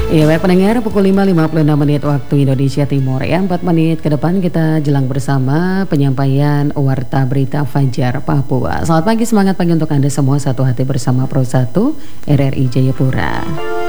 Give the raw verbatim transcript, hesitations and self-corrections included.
Iya, baik pendengar, pukul lima lewat lima puluh enam menit waktu Indonesia Timur. Ya, empat menit ke depan kita jelang bersama penyampaian Warta Berita Fajar Papua. Selamat pagi, semangat pagi untuk Anda semua, satu hati bersama Pro satu R R I Jayapura.